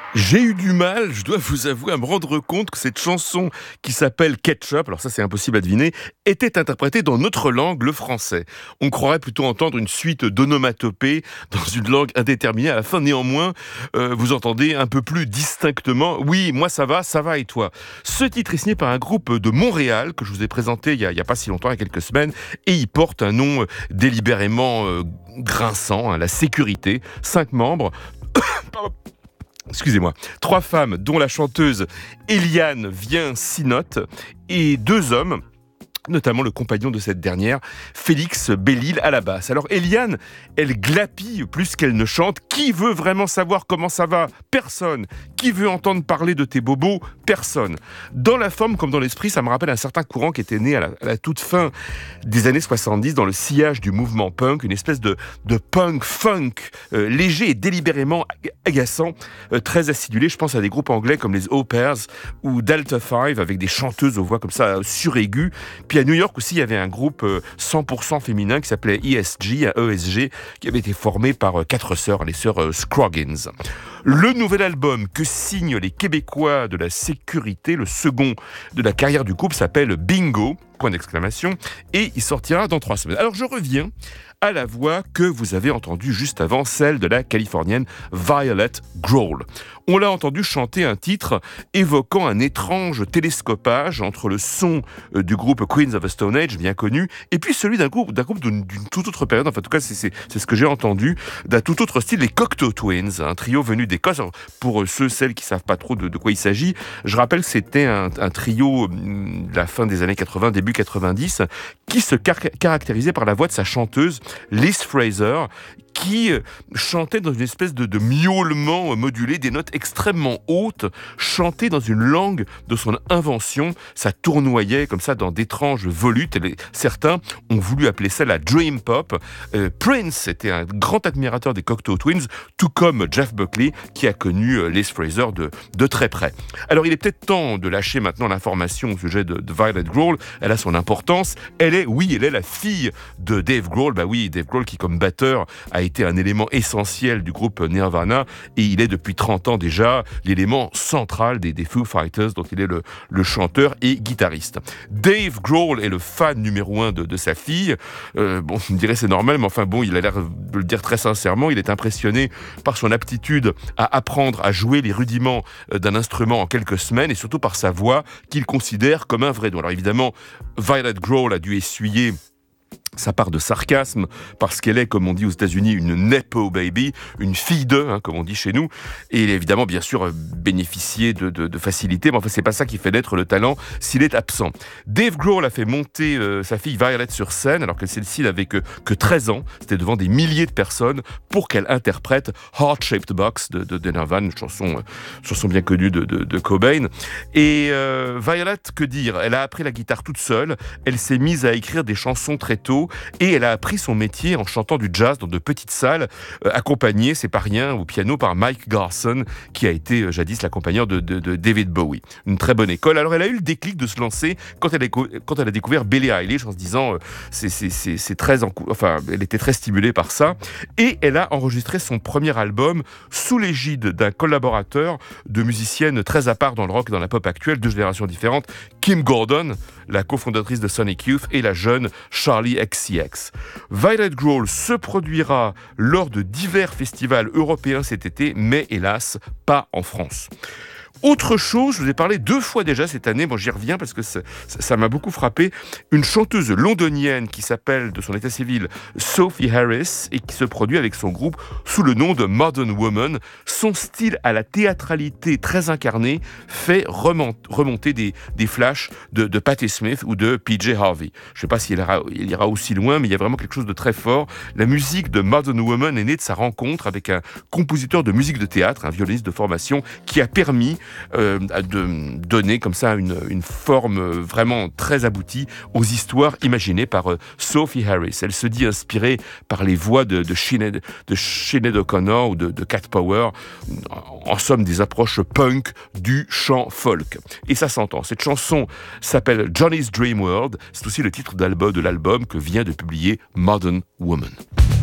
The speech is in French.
J'ai eu du mal, je dois vous avouer, à me rendre compte que cette chanson qui s'appelle Ketchup, alors ça c'est impossible à deviner, était interprétée dans notre langue, le français. On croirait plutôt entendre une suite d'onomatopées dans une langue indéterminée. À la fin, néanmoins, vous entendez un peu plus distinctement « Oui, moi ça va et toi ?» Ce titre est signé par un groupe de Montréal que je vous ai présenté il y a pas si longtemps, il y a quelques semaines, et il porte un nom délibérément grinçant, La Sécurité, 5 membres. Excusez-moi. 3 femmes, dont la chanteuse Eliane Vien-Sinotte, et 2 hommes, notamment le compagnon de cette dernière, Félix Bellil à la basse. Alors Eliane, elle glapit plus qu'elle ne chante. Qui veut vraiment savoir comment ça va ? Personne. Qui veut entendre parler de tes bobos ? Personne. Dans la forme comme dans l'esprit, ça me rappelle un certain courant qui était né à la toute fin des années 70 dans le sillage du mouvement punk, une espèce de punk funk léger et délibérément agaçant, très acidulé. Je pense à des groupes anglais comme les Au Pairs ou Delta 5 avec des chanteuses aux voix comme ça suraiguës. Puis à New York aussi, il y avait un groupe 100% féminin qui s'appelait ESG, qui avait été formé par 4 sœurs, les sœurs Scroggins. Le nouvel album que signent les Québécois de la Sécurité, le second de la carrière du groupe, s'appelle Bingo, point d'exclamation, et il sortira dans 3 semaines. Alors je reviens à la voix que vous avez entendue juste avant, celle de la Californienne Violet Grohl. On l'a entendu chanter un titre évoquant un étrange télescopage entre le son du groupe Queens of the Stone Age, bien connu, et puis celui d'un groupe d'une toute autre période, enfin en tout cas c'est ce que j'ai entendu, d'un tout autre style, les Cocteau Twins, un trio venu d'Écosse. Alors, pour celles qui ne savent pas trop de quoi il s'agit, je rappelle que c'était un trio de la fin des années 80, début 90, qui se caractérisait par la voix de sa chanteuse, Liz Fraser, qui chantait dans une espèce de miaulement modulé, des notes extrêmement hautes, chantées dans une langue de son invention. Ça tournoyait comme ça dans d'étranges volutes. Certains ont voulu appeler ça la Dream Pop. Prince était un grand admirateur des Cocteau Twins, tout comme Jeff Buckley, qui a connu Liz Fraser de très près. Alors il est peut-être temps de lâcher maintenant l'information au sujet de Violet Grohl. Elle a son importance. Elle est la fille de Dave Grohl. Bah oui, Dave Grohl qui, comme batteur, a été un élément essentiel du groupe Nirvana, et il est depuis 30 ans déjà l'élément central des Foo Fighters, dont il est le chanteur et guitariste. Dave Grohl est le fan numéro 1 de sa fille. Bon, je me dirais c'est normal, mais enfin bon, il a l'air de le dire très sincèrement. Il est impressionné par son aptitude à apprendre à jouer les rudiments d'un instrument en quelques semaines, et surtout par sa voix qu'il considère comme un vrai don. Alors évidemment, Violet Grohl a dû essuyer sa part de sarcasme, parce qu'elle est, comme on dit aux États-Unis, une nepo baby, une fille de, comme on dit chez nous, et il a évidemment, bien sûr, bénéficié de facilité, mais enfin, c'est pas ça qui fait naître le talent s'il est absent. Dave Grohl a fait monter sa fille Violet sur scène, alors que celle-ci n'avait que 13 ans, c'était devant des milliers de personnes, pour qu'elle interprète Heart Shaped Box de Nirvana, une chanson bien connue de Cobain. Et Violet, que dire ? Elle a appris la guitare toute seule, elle s'est mise à écrire des chansons très tôt, et elle a appris son métier en chantant du jazz dans de petites salles, accompagnée, c'est pas rien, au piano par Mike Garson, qui a été jadis l'accompagneur de David Bowie. Une très bonne école. Alors elle a eu le déclic de se lancer quand elle a découvert Billie Eilish, en se disant c'est très enfin elle était très stimulée par ça, et elle a enregistré son premier album sous l'égide d'un collaborateur de musiciennes très à part dans le rock et dans la pop actuelle, 2 générations différentes, Kim Gordon, la cofondatrice de Sonic Youth, et la jeune Charli XCX. Violet Grohl se produira lors de divers festivals européens cet été, mais hélas, pas en France. Autre chose, je vous ai parlé 2 fois déjà cette année, bon j'y reviens parce que ça m'a beaucoup frappé, une chanteuse londonienne qui s'appelle de son état civil Sophie Harris et qui se produit avec son groupe sous le nom de Modern Woman. Son style à la théâtralité très incarnée fait remonter des flashs de Patti Smith ou de PJ Harvey. Je ne sais pas s'il ira aussi loin, mais il y a vraiment quelque chose de très fort. La musique de Modern Woman est née de sa rencontre avec un compositeur de musique de théâtre, un violoniste de formation, qui a permis de donner comme ça une forme vraiment très aboutie aux histoires imaginées par Sophie Harris. Elle se dit inspirée par les voix de Sinead O'Connor ou de Cat Power, en somme des approches punk du chant folk. Et ça s'entend. Cette chanson s'appelle Johnny's Dream World. C'est aussi le titre de l'album que vient de publier Modern Woman.